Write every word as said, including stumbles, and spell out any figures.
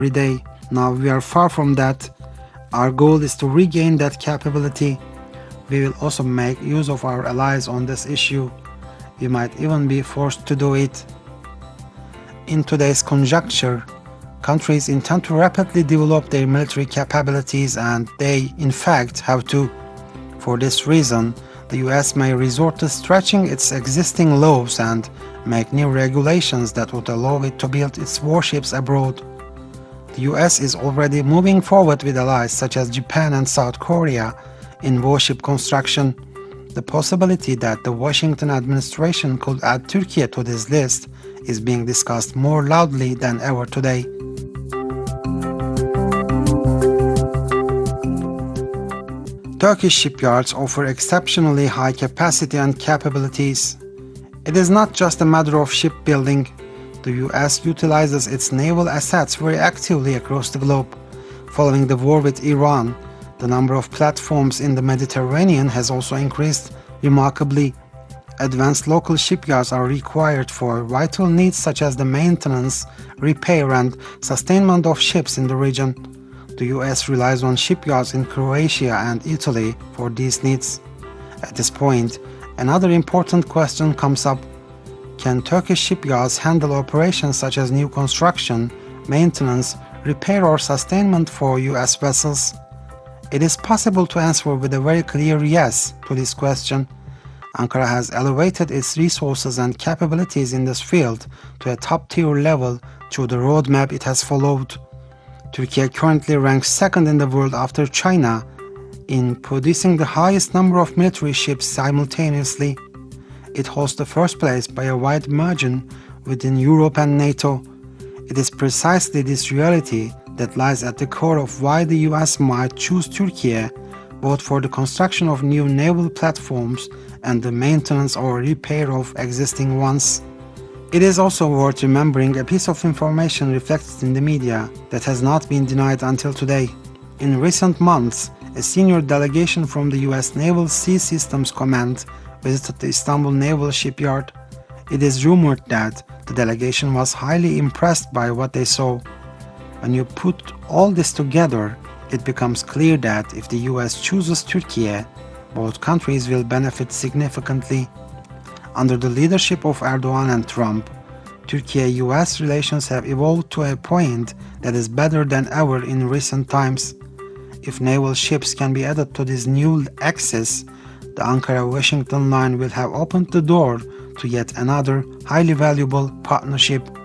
every day. Now we are far from that. Our goal is to regain that capability. We will also make use of our allies on this issue. We might even be forced to do it. In today's conjuncture, countries intend to rapidly develop their military capabilities, and they, in fact, have to. For this reason, the U S may resort to stretching its existing laws and make new regulations that would allow it to build its warships abroad. The U S is already moving forward with allies such as Japan and South Korea in warship construction. The possibility that the Washington administration could add Turkey to this list is being discussed more loudly than ever today. Turkish shipyards offer exceptionally high capacity and capabilities. It is not just a matter of shipbuilding. The U S utilizes its naval assets very actively across the globe. Following the war with Iran, the number of platforms in the Mediterranean has also increased remarkably. Advanced local shipyards are required for vital needs such as the maintenance, repair, and sustainment of ships in the region. The U S relies on shipyards in Croatia and Italy for these needs. At this point, another important question comes up. Can Turkish shipyards handle operations such as new construction, maintenance, repair, or sustainment for U S vessels? It is possible to answer with a very clear yes to this question. Ankara has elevated its resources and capabilities in this field to a top-tier level through the roadmap it has followed. Turkey currently ranks second in the world after China in producing the highest number of military ships simultaneously. It holds the first place by a wide margin within Europe and NATO. It is precisely this reality that lies at the core of why the U S might choose Turkey, both for the construction of new naval platforms and the maintenance or repair of existing ones. It is also worth remembering a piece of information reflected in the media that has not been denied until today. In recent months, a senior delegation from the U S Naval Sea Systems Command visited the Istanbul Naval Shipyard. It is rumored that the delegation was highly impressed by what they saw. When you put all this together, it becomes clear that if the U S chooses Turkey, both countries will benefit significantly. Under the leadership of Erdogan and Trump, Turkey-U S relations have evolved to a point that is better than ever in recent times. If naval ships can be added to this new axis, the Ankara-Washington line will have opened the door to yet another highly valuable partnership.